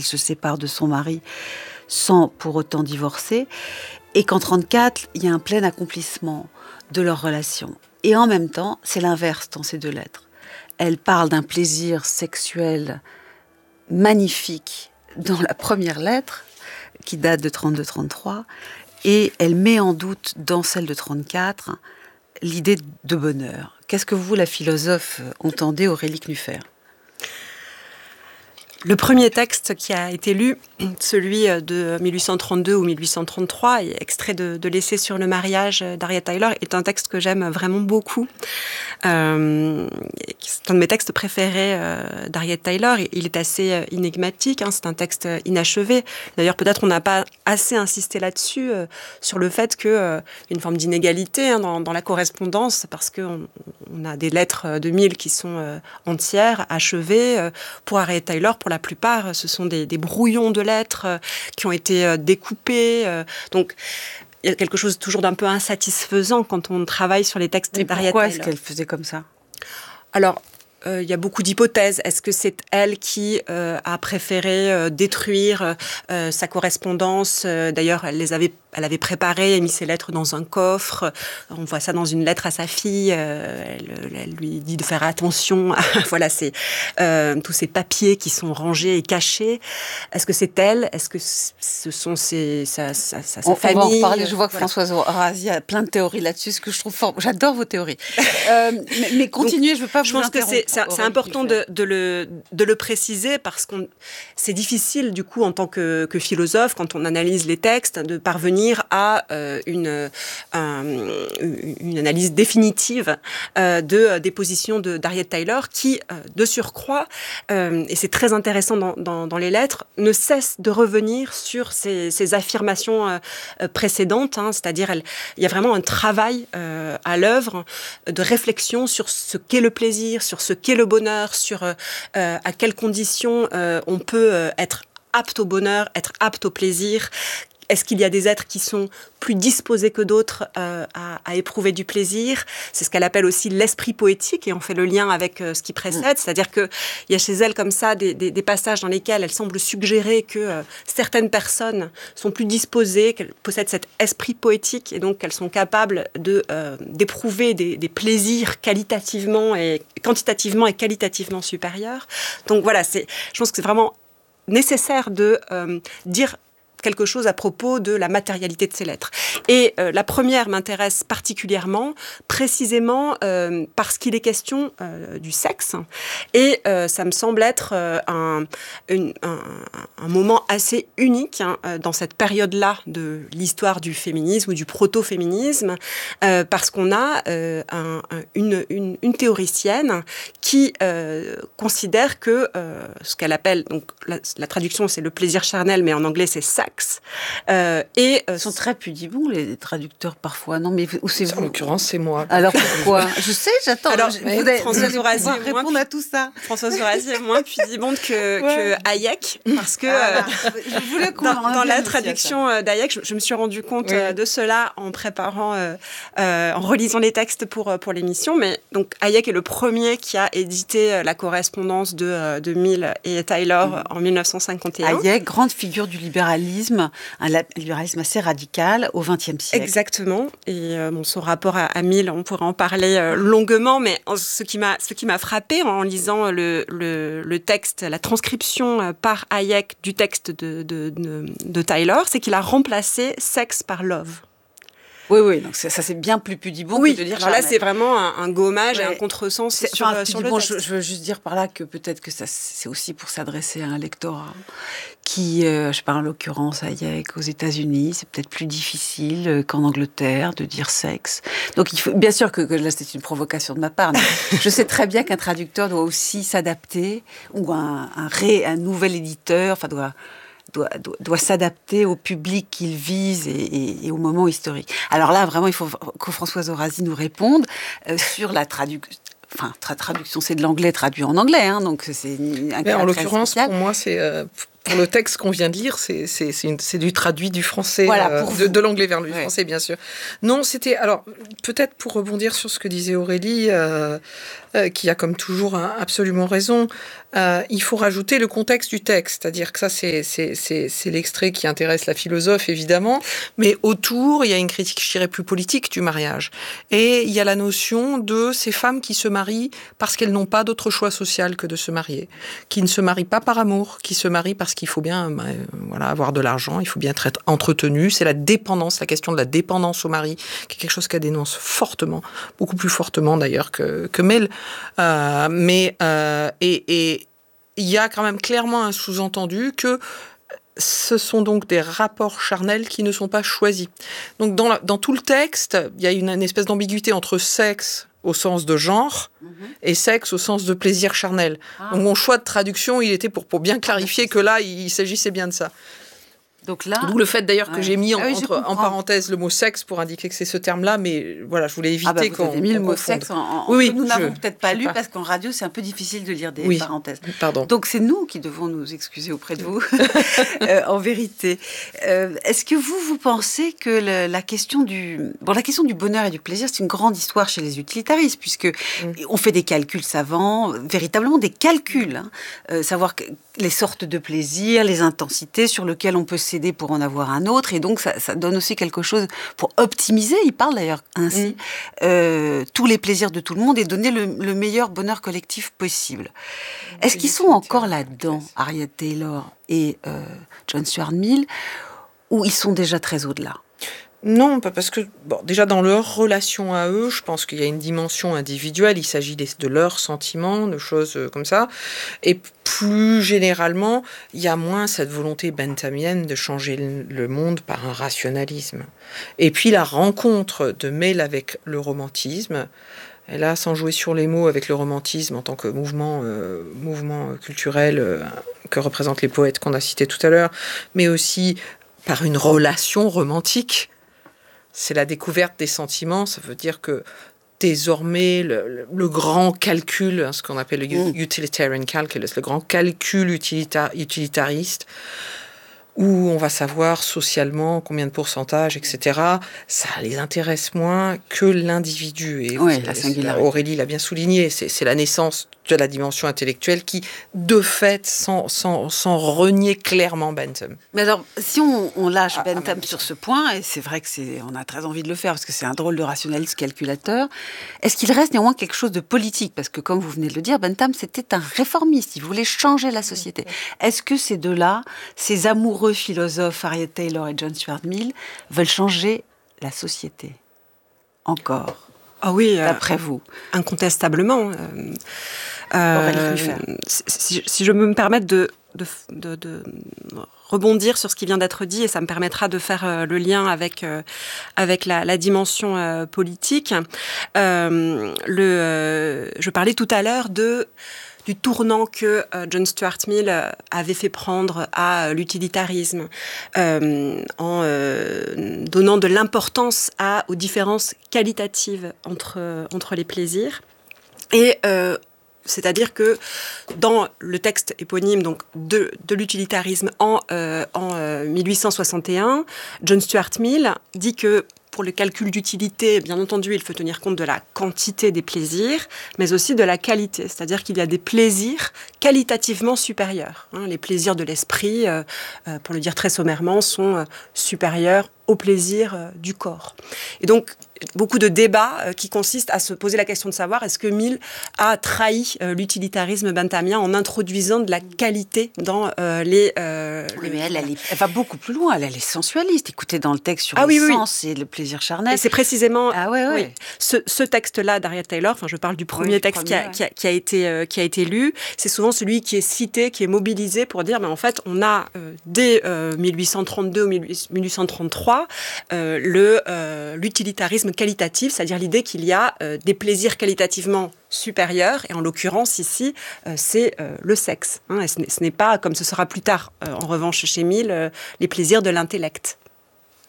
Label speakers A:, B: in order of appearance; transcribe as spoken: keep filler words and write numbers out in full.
A: qu'elle se sépare de son mari sans pour autant divorcer, et qu'en trente-quatre, il y a un plein accomplissement de leur relation. Et en même temps, c'est l'inverse dans ces deux lettres. Elle parle d'un plaisir sexuel magnifique dans la première lettre, qui date de trente-deux trente-trois, et elle met en doute dans celle de trente-quatre l'idée de bonheur. Qu'est-ce que vous, la philosophe, entendez, Aurélie Knuffer ?
B: Le premier texte qui a été lu, celui de mille huit cent trente-deux ou mille huit cent trente-trois, et extrait de, de l'essai sur le mariage d'Harriet Tyler, est un texte que j'aime vraiment beaucoup. Euh, c'est un de mes textes préférés euh, d'Harriet Tyler. Il est assez énigmatique, hein, c'est un texte inachevé. D'ailleurs, peut-être on n'a pas assez insisté là-dessus, euh, sur le fait qu'il euh, y a une forme d'inégalité hein, dans, dans la correspondance, parce qu'on on a des lettres de Mill qui sont euh, entières, achevées. Euh, pour Harriet Tyler, pour la plupart, ce sont des, des brouillons de lettres euh, qui ont été euh, découpés. Euh, donc, il y a quelque chose toujours d'un peu insatisfaisant quand on travaille sur les textes d'Harriet Tyler.
A: Pourquoi est-ce qu'elle faisait comme ça ?
B: Alors, euh, il y a beaucoup d'hypothèses. Est-ce que c'est elle qui euh, a préféré euh, détruire euh, sa correspondance ? euh, D'ailleurs, elle les avait, elle avait préparé et mis ses lettres dans un coffre. On voit ça dans une lettre à sa fille. Euh, elle, elle lui dit de faire attention à voilà, c'est, euh, tous ces papiers qui sont rangés et cachés. Est-ce que c'est elle ? Est-ce que ce sont ses, sa, sa, sa, sa
A: on,
B: famille ?
A: On va en reparler. Je vois que
B: voilà.
A: Françoise Razi a plein de théories là-dessus, ce que je trouve fort. J'adore vos théories. euh, mais, mais continuez, Donc, je ne veux pas
B: je
A: vous
B: pense que c'est, c'est, c'est important de, de, le, de le préciser parce que c'est difficile, du coup, en tant que, que philosophe, quand on analyse les textes, de parvenir à euh, une, un, une analyse définitive euh, de, des positions de, d'Harriet Tyler qui, euh, de surcroît, euh, et c'est très intéressant dans, dans, dans les lettres, ne cesse de revenir sur ces, ces affirmations euh, précédentes, hein, c'est-à-dire elle, il y a vraiment un travail euh, à l'œuvre de réflexion sur ce qu'est le plaisir, sur ce qu'est le bonheur, sur euh, à quelles conditions euh, on peut euh, être apte au bonheur, être apte au plaisir. Est-ce qu'il y a des êtres qui sont plus disposés que d'autres euh, à, à éprouver du plaisir ? C'est ce qu'elle appelle aussi l'esprit poétique, et on fait le lien avec euh, ce qui précède, mmh. c'est-à-dire qu'il y a chez elle comme ça des, des, des passages dans lesquels elle semble suggérer que euh, certaines personnes sont plus disposées, qu'elles possèdent cet esprit poétique, et donc qu'elles sont capables de, euh, d'éprouver des, des plaisirs qualitativement et quantitativement et qualitativement supérieurs. Donc voilà, c'est, je pense que c'est vraiment nécessaire de euh, dire quelque chose à propos de la matérialité de ces lettres. Et euh, la première m'intéresse particulièrement, précisément euh, parce qu'il est question euh, du sexe. Et euh, ça me semble être euh, un, une, un, un moment assez unique hein, dans cette période-là de l'histoire du féminisme ou du proto-féminisme, euh, parce qu'on a euh, un, un, une, une, une théoricienne qui euh, considère que euh, ce qu'elle appelle, donc la, la traduction c'est le plaisir charnel, mais en anglais c'est sexe. Euh, et euh,
A: Ils sont très pudibons, les traducteurs, parfois. Non, mais où c'est vous ?
C: En l'occurrence, c'est moi.
A: Alors pourquoi ? Je sais, j'attends.
B: Alors,
A: vous allez,
B: Françoise Razi
A: répondre moins, à tout ça.
B: Françoise Razi est moins pudibonde que, ouais. que Hayek, parce que
A: ah, bah, je voulais qu'on
B: dans, dans la traduction d'Hayek, je, je me suis rendu compte oui. de cela en préparant, euh, euh, en relisant les textes pour, pour l'émission. Mais donc, Hayek est le premier qui a édité la correspondance de, de Mill et Tyler mmh. en dix-neuf cent cinquante et un.
A: Hayek, grande figure du libéralisme, un libéralisme assez radical au vingtième siècle.
B: Exactement. Et euh, bon, son rapport à, à Mill, on pourrait en parler euh, longuement, mais ce qui m'a, ce qui m'a frappé en lisant le, le, le texte, la transcription par Hayek du texte de, de, de, de Tyler, c'est qu'il a remplacé sexe par love.
A: Oui, oui, donc ça, ça c'est bien plus pudibond
B: oui,
A: que de dire...
B: alors là, c'est vraiment un, un gommage ouais. et un contresens
A: c'est,
B: sur,
A: enfin,
B: sur le texte.
A: Je, je veux juste dire par là que peut-être que ça, c'est aussi pour s'adresser à un lectorat qui, euh, je sais pas, en l'occurrence, Hayek, aux États-Unis, c'est peut-être plus difficile qu'en Angleterre de dire sexe. Donc, il faut, bien sûr que, que là, c'est une provocation de ma part, mais je sais très bien qu'un traducteur doit aussi s'adapter, ou un, un, ré, un nouvel éditeur, enfin, doit... Doit, doit, doit s'adapter au public qu'il vise et, et, et au moment historique. Alors là, vraiment, il faut que Françoise Razi nous réponde euh, sur la traduction. Enfin, tra- traduction, c'est de l'anglais traduit en anglais, hein, donc c'est un
C: cas En l'occurrence,
A: spécial.
C: Pour moi, c'est euh, pour le texte qu'on vient de lire, c'est, c'est, c'est, une, c'est du traduit du français,
A: voilà,
C: euh, de, de l'anglais vers le ouais. français, bien sûr. Non, c'était... Alors, peut-être pour rebondir sur ce que disait Aurélie, euh, euh, qui a comme toujours hein, absolument raison, euh, il faut rajouter le contexte du texte. C'est-à-dire que ça, c'est, c'est, c'est, c'est l'extrait qui intéresse la philosophe, évidemment. Mais autour, il y a une critique, je dirais, plus politique du mariage. Et il y a la notion de ces femmes qui se marient parce qu'elles n'ont pas d'autre choix social que de se marier, qui ne se marient pas par amour, qui se marient parce qu'il faut bien euh, voilà, avoir de l'argent, il faut bien être entretenu. C'est la dépendance, la question de la dépendance au mari, qui est quelque chose qu'elle dénonce fortement, beaucoup plus fortement d'ailleurs que, que Mel. Euh, mais euh, et, et il y a quand même clairement un sous-entendu que ce sont donc des rapports charnels qui ne sont pas choisis. Donc dans, la, dans tout le texte, il y a une, une espèce d'ambiguïté entre sexe au sens de genre mmh. et sexe au sens de plaisir charnel. Ah. Donc mon choix de traduction, il était pour, pour bien clarifier ah, que là, il, il s'agissait bien de ça.
A: Donc là,
C: d'où le fait d'ailleurs ouais. que j'ai mis en,
A: ah oui,
C: entre, en parenthèse le mot sexe pour indiquer que c'est ce terme-là, mais voilà, je voulais éviter
A: ah bah
C: qu'on.
A: Vous avez mis le mot
C: confonde.
A: sexe, en, en,
C: oui,
A: que nous
C: je,
A: n'avons peut-être pas lu
C: pas.
A: parce qu'en radio c'est un peu difficile de lire des
C: oui.
A: parenthèses.
C: Pardon.
A: Donc c'est nous qui devons nous excuser auprès de vous, euh, en vérité. Euh, est-ce que vous vous pensez que le, la question du bon la question du bonheur et du plaisir c'est une grande histoire chez les utilitaristes puisque mm. on fait des calculs savants, véritablement des calculs, hein, euh, savoir que les sortes de plaisir, les intensités sur lesquelles on peut céder pour en avoir un autre, et donc ça, ça donne aussi quelque chose pour optimiser, il parle d'ailleurs ainsi, mmh. euh, tous les plaisirs de tout le monde et donner le, le meilleur bonheur collectif possible. Mmh. Est-ce qu'ils sont encore là-dedans, Harriet Taylor et euh, John Stuart Mill, ou ils sont déjà très au-delà ?
C: Non, pas parce que, bon, déjà dans leur relation à eux, je pense qu'il y a une dimension individuelle, il s'agit de leurs sentiments, de choses comme ça, et plus généralement, il y a moins cette volonté benthamienne de changer le monde par un rationalisme. Et puis la rencontre de Mel avec le romantisme, et là, sans jouer sur les mots, avec le romantisme en tant que mouvement, euh, mouvement culturel euh, que représentent les poètes qu'on a cités tout à l'heure, mais aussi par une relation romantique. C'est la découverte des sentiments, ça veut dire que désormais, le, le, le grand calcul, hein, ce qu'on appelle le mm. utilitarian calculus, le grand calcul utilita- utilitariste, où on va savoir socialement combien de pourcentage, et cetera, ça les intéresse moins que l'individu. Et
A: oui, la singularité.
C: Aurélie l'a bien souligné, c'est, c'est la naissance de la dimension intellectuelle qui, de fait, sans, sans, sans renier clairement Bentham.
A: Mais alors, si on, on lâche ah, Bentham ah, sur ce point, et c'est vrai que c'est, on a très envie de le faire, parce que c'est un drôle de rationaliste calculateur, est-ce qu'il reste néanmoins quelque chose de politique ? Parce que, comme vous venez de le dire, Bentham, c'était un réformiste, il voulait changer la société. Est-ce que ces deux-là, ces amoureux philosophes, Harriet Taylor et John Stuart Mill, veulent changer la société ? Encore ?
B: Ah oui,
A: d'après euh, vous ?
B: Incontestablement. Euh, euh, si, si je peux me permettre de, de, de, de rebondir sur ce qui vient d'être dit, et ça me permettra de faire euh, le lien avec, euh, avec la, la dimension euh, politique. Euh, le, euh, je parlais tout à l'heure de... du tournant que euh, John Stuart Mill euh, avait fait prendre à euh, l'utilitarisme, euh, en euh, donnant de l'importance à, aux différences qualitatives entre, euh, entre les plaisirs. Et euh, c'est-à-dire que dans le texte éponyme donc, de, de l'utilitarisme en, euh, en euh, mille huit cent soixante et un, John Stuart Mill dit que pour le calcul d'utilité, bien entendu, il faut tenir compte de la quantité des plaisirs, mais aussi de la qualité. C'est-à-dire qu'il y a des plaisirs qualitativement supérieurs. Hein, les plaisirs de l'esprit, euh, euh, pour le dire très sommairement, sont euh, supérieurs aux plaisirs euh, du corps. Et donc, beaucoup de débats euh, qui consistent à se poser la question de savoir est-ce que Mill a trahi euh, l'utilitarisme benthamien en introduisant de la qualité dans euh, les... Euh,
A: oui, mais elle, elle, est, elle va beaucoup plus loin. Elle, elle est sensualiste. Écoutez, dans le texte sur
B: ah,
A: les
B: oui,
A: sens
B: oui.
A: et le plaisir charnel.
B: Et c'est précisément...
A: Ah ouais, ouais.
B: Oui, ce, ce texte-là d'Harriet Taylor, enfin, je parle du premier oui, texte premier, qui, a, ouais. qui, a, qui, a été, euh, qui a été lu, c'est souvent celui qui est cité, qui est mobilisé pour dire, mais en fait, on a, euh, dès euh, mille huit cent trente-deux ou mille huit cent trente-trois, euh, le, euh, l'utilitarisme qualitatif, c'est-à-dire l'idée qu'il y a euh, des plaisirs qualitativement supérieurs, et en l'occurrence ici, euh, c'est euh, le sexe. Hein, et ce, n'est, ce n'est pas, comme ce sera plus tard, euh, en revanche chez Mill, euh, les plaisirs de l'intellect.